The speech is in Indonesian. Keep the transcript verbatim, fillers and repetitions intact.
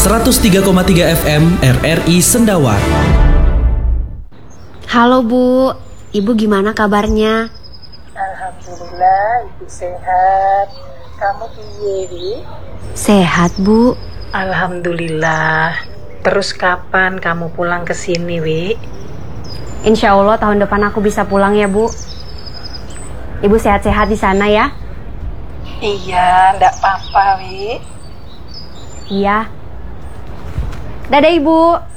seratus tiga koma tiga F M R R I Sendawar. Halo Bu, Ibu gimana kabarnya? Alhamdulillah, Ibu sehat. Kamu piye, Wi? Sehat Bu. Alhamdulillah. Terus kapan kamu pulang ke sini, Wi? Insya Allah tahun depan aku bisa pulang ya Bu. Ibu sehat-sehat di sana ya? Iya, ndak apa-apa, Wi. Iya. Dadah Ibu.